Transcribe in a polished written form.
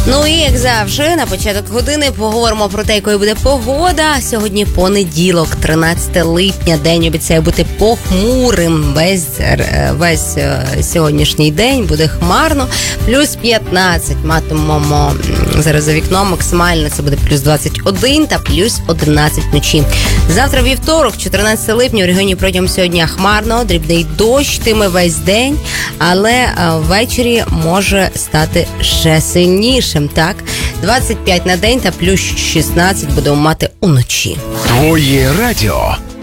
Ну і, як завжди, на початок години поговоримо про те, якою буде погода. Сьогодні понеділок, 13 липня, день обіцяє бути похмурим. Весь сьогоднішній день буде хмарно. Плюс 15 матимемо зараз за вікном. Максимально це буде плюс 21 та плюс 11 вночі. Завтра вівторок, 14 липня, у регіоні протягом сьогодні хмарно, дрібний дощ йтиме весь день, але ввечері може стати ще сильнішим. Так, 25 на день та плюс 16 будемо мати уночі. Твоє радіо